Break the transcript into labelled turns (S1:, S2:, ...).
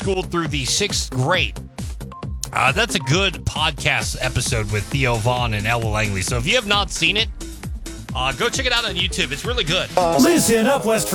S1: school through the 6th grade. That's a good podcast episode with Theo Vaughn and Ella Langley. So if you have not seen it, go check it out on YouTube. It's really good.
S2: Listen up, West